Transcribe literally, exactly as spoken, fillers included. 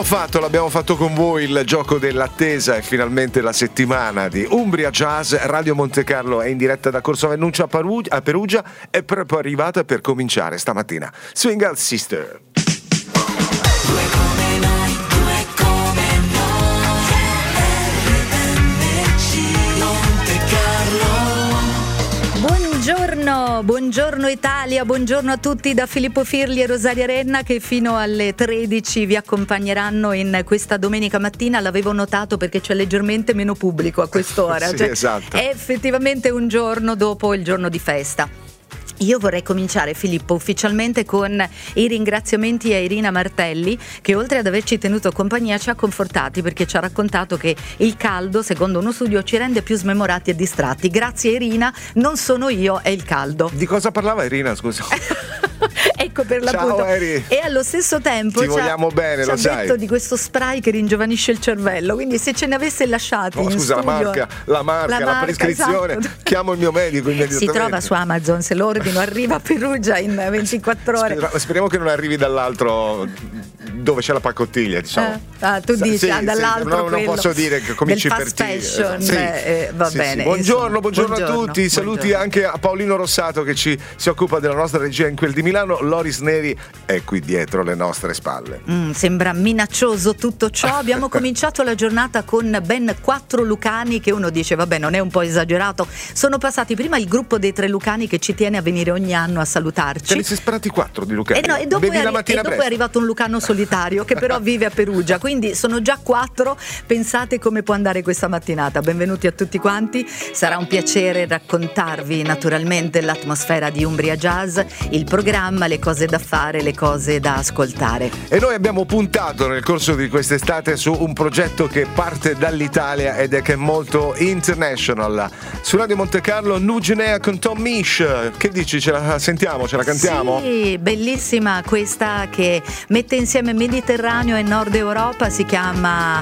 Fatto, l'abbiamo fatto con voi il gioco dell'attesa e finalmente la settimana di Umbria Jazz. Radio Montecarlo è in diretta da Corso Vennuccia a Perugia, è proprio arrivata per cominciare stamattina. Swing Out Sister. Buongiorno, buongiorno Italia, buongiorno a tutti da Filippo Firli e Rosaria Renna che fino alle tredici vi accompagneranno in questa domenica mattina. L'avevo notato perché c'è leggermente meno pubblico a quest'ora. Sì, cioè, esatto. È effettivamente un giorno dopo il giorno di festa. Io vorrei cominciare, Filippo, ufficialmente con i ringraziamenti a Irina Martelli, che oltre ad averci tenuto compagnia ci ha confortati perché ci ha raccontato che il caldo, secondo uno studio, ci rende più smemorati e distratti. Grazie Irina, non sono io, è il caldo. Di cosa parlava Irina, scusa? Ecco, per l'appunto. Ciao Eri. E allo stesso tempo ti ci vogliamo ha, bene, ci lo ha sai. detto di questo spray che ringiovanisce il cervello, quindi se ce ne avesse lasciati oh, in scusa, studio, la marca, la marca, la, la marca, prescrizione, esatto. Chiamo il mio medico immediatamente. Si trova su Amazon, se lo ordino arriva a Perugia in ventiquattro ore. Speriamo, speriamo che non arrivi dall'altro dove c'è la pacottiglia, diciamo. Eh, ah, tu dici, sì, ah, dall'altro sì, non, non posso dire che cominci del per fast te. fashion, Sì, eh, va sì, bene. Sì. Buongiorno, insomma, buongiorno, buongiorno a tutti. buongiorno. Saluti anche a Paolino Rossato che ci si occupa della nostra regia in quel di Milano. Loris Neri è qui dietro le nostre spalle. Mm, sembra minaccioso tutto ciò. Abbiamo cominciato la giornata con ben quattro Lucani che uno dice vabbè, non è un po' esagerato. Sono passati prima il gruppo dei tre Lucani che ci tiene a venire ogni anno a salutarci. Te li sei sparati quattro di Lucani. E, no, e dopo, Bevi è, la arri- mattina e dopo presto. è arrivato un Lucano solitario che però vive a Perugia, quindi sono già quattro. Pensate come può andare questa mattinata. Benvenuti a tutti quanti, sarà un piacere raccontarvi naturalmente l'atmosfera di Umbria Jazz, il programma, le cose da fare, le cose da ascoltare. E noi abbiamo puntato nel corso di quest'estate su un progetto che parte dall'Italia ed è che è molto international. Su Radio Montecarlo, Nugenea con Tom Misch. Che dici, ce la sentiamo, ce la cantiamo? Sì, bellissima questa che mette insieme Mediterraneo e Nord Europa, si chiama